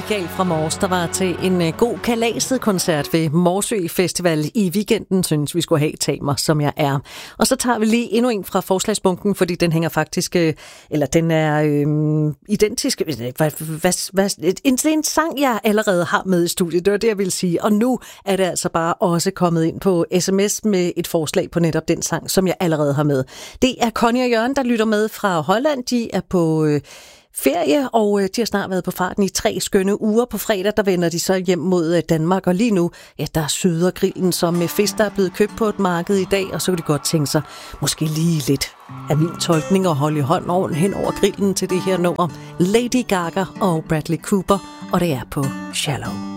Michael fra Mors, der var til en god kalaset-koncert ved Morsø Festival i weekenden, synes vi skulle have Tag mig, som jeg er. Og så tager vi lige endnu en fra forslagsbunken, fordi den hænger faktisk, eller den er identisk. Det er en sang, jeg allerede har med i studiet, det var det, jeg ville sige. Og nu er det altså bare også kommet ind på sms med et forslag på netop den sang, som jeg allerede har med. Det er Connie og Jørgen, der lytter med fra Holland. De er på ferie, og de har snart været på farten i 3 skønne uger. På fredag, der vender de så hjem mod Danmark, og lige nu, ja, der syder grillen som med fisk, der er blevet købt på et marked i dag, og så kan de godt tænke sig, måske lige lidt af min tolkning og holde i hånd oven hen over grillen til det her nummer. Lady Gaga og Bradley Cooper, og det er på Shallow.